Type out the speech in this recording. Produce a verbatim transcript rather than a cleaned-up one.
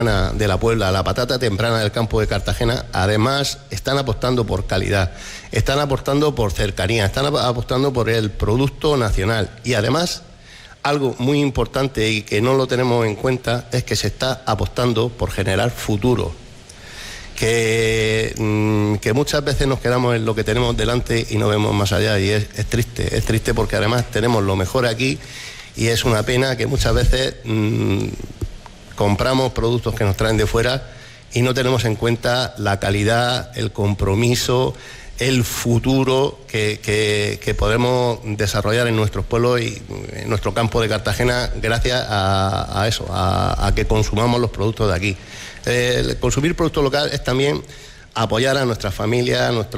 de la Puebla, la patata temprana del campo de Cartagena, además están apostando por calidad, están apostando por cercanía, están apostando por el producto nacional y además algo muy importante y que no lo tenemos en cuenta es que se está apostando por generar futuro, que, mmm, que muchas veces nos quedamos en lo que tenemos delante y no vemos más allá y es, es triste, es triste porque además tenemos lo mejor aquí y es una pena que muchas veces mmm, compramos productos que nos traen de fuera y no tenemos en cuenta la calidad, el compromiso, el futuro que, que, que podemos desarrollar en nuestros pueblos y en nuestro campo de Cartagena gracias a, a eso, a, a que consumamos los productos de aquí. El consumir producto local es también apoyar a nuestras familias, a nuestros